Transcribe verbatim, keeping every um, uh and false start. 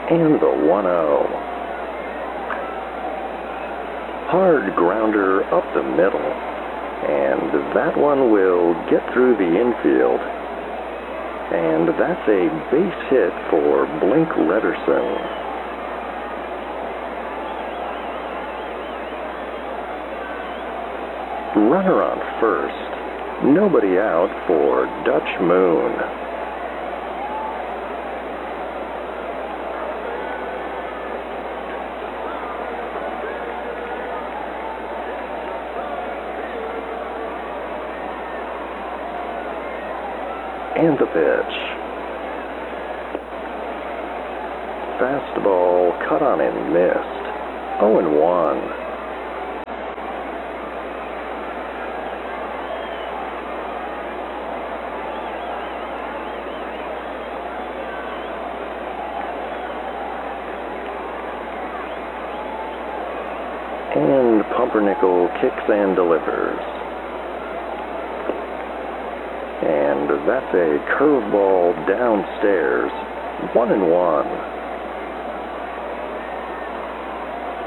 And the one oh. Hard grounder up the middle. And that one will get through the infield. And that's a base hit for Blink Redderson. Runner on first. Nobody out for Dutch Moon. And the pitch. Fastball cut on and missed. oh and one. And Pumpernickel kicks and delivers. And that's a curveball downstairs. One and one.